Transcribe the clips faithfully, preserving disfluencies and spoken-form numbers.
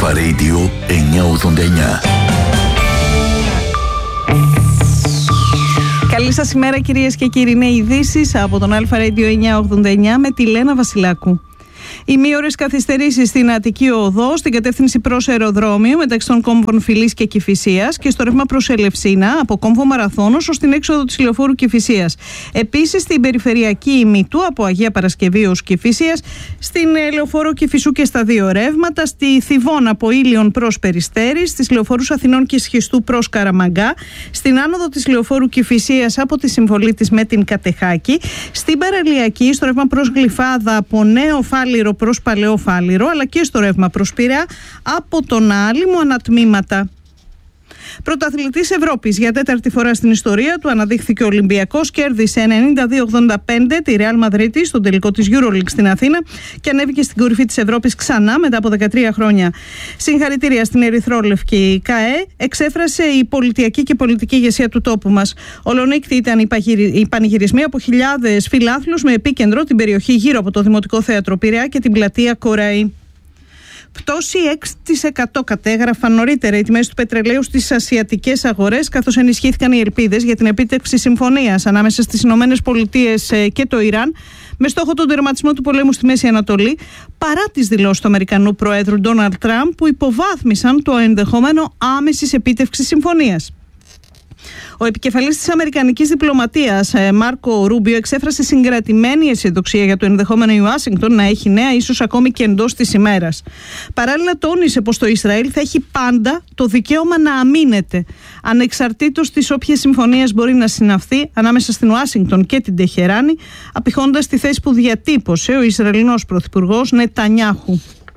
Αλφα Radio εννιακόσια ογδόντα εννιά. Καλή σας ημέρα κυρίες και κύριοι. Είναι ειδήσεις από τον Αλφα Radio εννιακόσια ογδόντα εννιά με τη Λένα Βασιλάκου. Οι μήωρες καθυστερήσεις στην Αττική Οδό, στην κατεύθυνση προς αεροδρόμιο μεταξύ των κόμβων Φιλής και Κηφισίας και στο ρεύμα προς Ελευσίνα από κόμβο Μαραθώνος ως την έξοδο της λεωφόρου Κηφισίας. Επίσης στην περιφερειακή ημιτού από Αγία Παρασκευή ως Κηφισίας, στην λεωφόρο Κηφισού και στα δύο ρεύματα, στη Θηβών από Ήλιον προς Περιστέρη, στις λεωφόρους Αθηνών και Σχιστού προς Καραμαγκά, στην άνοδο της λεωφόρου Κηφισίας από τη συμβολή της με την Κατεχάκη, στην παραλιακή στο ρεύμα προς Γλυφάδα από Νέο Φάληρο προς Παλαιό Φάληρο, αλλά και στο ρεύμα προς Πειραιά από τον Άλυμο ανατμήματα. Πρωταθλητής Ευρώπης για τέταρτη φορά στην ιστορία του αναδείχθηκε ο Ολυμπιακός, κέρδισε ενενήντα δύο ογδόντα πέντε τη Ρεάλ Μαδρίτη στον τελικό της EuroLeague στην Αθήνα και ανέβηκε στην κορυφή της Ευρώπης ξανά μετά από δεκατρία χρόνια. Συγχαρητήρια στην ερυθρόλευκη ΚΑΕ, εξέφρασε η πολιτιακή και πολιτική ηγεσία του τόπου μας. Ολονύκτη ήταν οι πανηγυρισμοί από χιλιάδες φιλάθλους με επίκεντρο την περιοχή γύρω από το Δημοτικό Θέατρο Πειραιά και την πλατεία Κοραή. Πτώση έξι τοις εκατό κατέγραφαν νωρίτερα οι τιμές του πετρελαίου στις ασιατικές αγορές, καθώς ενισχύθηκαν οι ελπίδες για την επίτευξη συμφωνίας ανάμεσα στις Ηνωμένες Πολιτείες και το Ιράν με στόχο τον τερματισμό του πολέμου στη Μέση Ανατολή, παρά τις δηλώσεις του Αμερικανού Προέδρου Ντόναλντ Τραμπ που υποβάθμισαν το ενδεχόμενο άμεσης επίτευξης συμφωνίας. Ο επικεφαλής της αμερικανικής διπλωματίας, Μάρκο Ρούμπιο, εξέφρασε συγκρατημένη αισιοδοξία για το ενδεχόμενο η Ουάσιγκτον να έχει νέα, ίσως ακόμη και εντός της ημέρας. Παράλληλα, τόνισε πως το Ισραήλ θα έχει πάντα το δικαίωμα να αμήνεται, ανεξαρτήτως της όποιες συμφωνίες μπορεί να συναυθεί ανάμεσα στην Ουάσιγκτον και την Τεχεράνη, απηχώντας τη θέση που διατύπωσε ο Ισραηλινός πρωθυπουργός Νετανιάχου.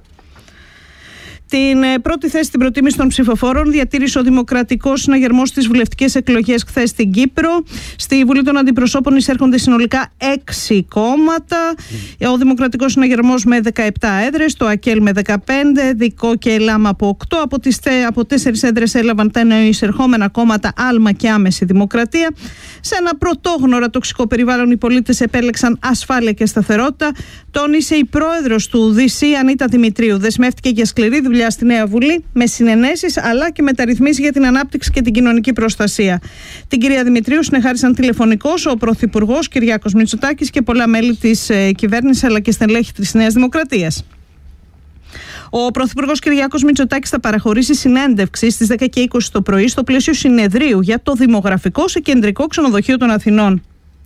Την πρώτη θέση στην προτίμηση των ψηφοφόρων διατήρησε ο Δημοκρατικός Συναγερμός στις βουλευτικές εκλογές χθες στην Κύπρο. Στη Βουλή των Αντιπροσώπων εισέρχονται συνολικά έξι κόμματα. Ο Δημοκρατικός Συναγερμός με δεκαεπτά έδρες, το ΑΚΕΛ με δεκαπέντε, Δικό και ΕΛΑΜ από οκτώ. Από τις από τέσσερις έδρες έλαβαν τα νεοεισερχόμενα κόμματα Άλμα και Άμεση Δημοκρατία. Σε ένα πρωτόγνωρα τοξικό περιβάλλον οι πολίτες επέλεξαν ασφάλεια και σταθερότητα. Τόνισε η πρόεδρος του ΔΣ, Ανίτα Δημητρίου. Δεσμεύτηκε για σκληρή δουλειά στη Νέα Βουλή με συνενέσεις αλλά και μεταρρυθμίσεις για την ανάπτυξη και την κοινωνική προστασία. Την κυρία Δημητρίου συνεχάρισαν τηλεφωνικώς ο Πρωθυπουργός Κυριάκος Μητσοτάκης και πολλά μέλη της ε, κυβέρνησης αλλά και στελέχη της Νέας Δημοκρατίας. Ο Πρωθυπουργός Κυριάκος Μητσοτάκης θα παραχωρήσει συνέντευξη στις δέκα και είκοσι το πρωί στο πλαίσιο συνεδρίου για το δημογραφικό σε κεντρικό ξενοδοχείο των Αθηνών.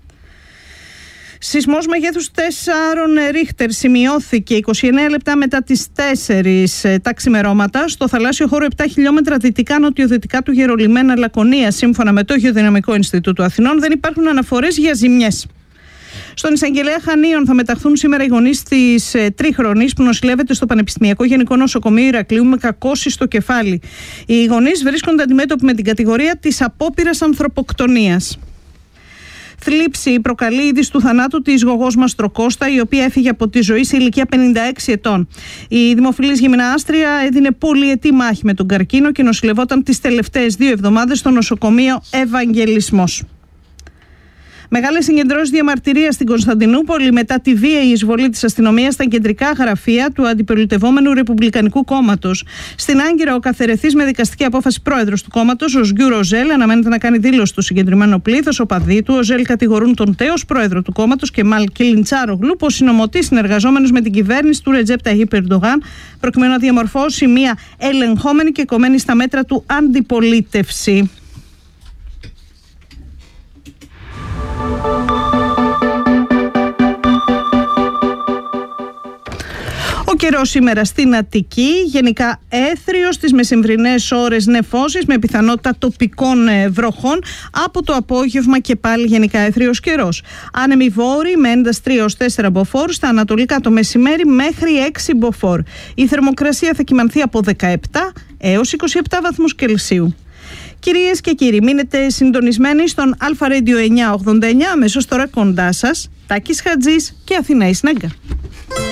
Σεισμός μεγέθους τέσσερις ρίχτερ σημειώθηκε είκοσι εννέα λεπτά μετά τις τέσσερις τα ξημερώματα στο θαλάσσιο χώρο επτά χιλιόμετρα δυτικά-νοτιοδυτικά του Γερολιμένα Λακωνία. Σύμφωνα με το Γεωδυναμικό Ινστιτούτο Αθηνών, δεν υπάρχουν αναφορές για ζημιές. Στον Εισαγγελέα Χανίων θα μεταχθούν σήμερα οι γονείς της ε, τρίχρονης που νοσηλεύεται στο Πανεπιστημιακό Γενικό Νοσοκομείο Ηρακλείου με κακώση στο κεφάλι. Οι γονείς βρίσκονται αντιμέτωποι με την κατηγορία της απόπειρας ανθρωποκτονίας. Θλίψη προκαλεί η είδηση του θανάτου της γογός Μαστροκώστα, η οποία έφυγε από τη ζωή σε ηλικία πενήντα έξι ετών. Η δημοφιλής γυμνάστρια έδινε πολυετή μάχη με τον καρκίνο και νοσηλευόταν τις τελευταίες δύο εβδομάδες στο νοσοκομείο Ευαγγελισμός. Μεγάλες συγκεντρώσεις διαμαρτυρίας στην Κωνσταντινούπολη μετά τη βίαιη εισβολή της αστυνομίας στα κεντρικά γραφεία του αντιπολιτευόμενου Ρεπουμπλικανικού Κόμματος. Στην Άγκυρα, ο καθερεθής με δικαστική απόφαση πρόεδρος του κόμματος, ο Σγκιού Ροζέλ, αναμένεται να κάνει δήλωση στο συγκεντρωμένο πλήθος. Οπαδοί του, ο Ζέλ κατηγορούν τον τέος πρόεδρο του κόμματος Κεμάλ Κιλιντσάρογλου πως συνομωτεί συνεργαζόμενος με την κυβέρνηση του Ρετζέπ Ταγίπ Ερντογάν προκειμένου να διαμορφώσει μια ελεγχόμενη και κομμένη στα μέτρα του αντιπολίτευση. Ο καιρός σήμερα στην Αττική, γενικά έθριος, στις μεσημβρινές ώρες νεφώσεις με πιθανότητα τοπικών βροχών. Από το απόγευμα και πάλι γενικά έθριος καιρός. Άνεμοι βόρειοι με ένταση τρία έως τέσσερα μποφόρ, στα ανατολικά το μεσημέρι μέχρι έξι μποφόρ. Η θερμοκρασία θα κυμανθεί από δεκαεπτά έως είκοσι επτά βαθμούς Κελσίου. Κυρίες και κύριοι, μείνετε συντονισμένοι στον Αλφα Radio εννιακόσια ογδόντα εννιά, αμέσως τώρα κοντά σας Τάκης Χατζής και Αθηνά Ισνάγκα.